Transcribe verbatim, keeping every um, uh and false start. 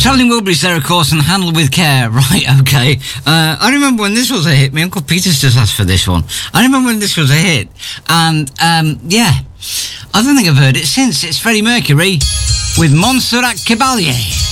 Travelling Wilburys there, of course, and Handled with Care. Right, okay. Uh, I remember when this was a hit. My Uncle Peter's just asked for this one. I remember when this was a hit. And, um, yeah, I don't think I've heard it since. It's Freddie Mercury with Montserrat Caballé.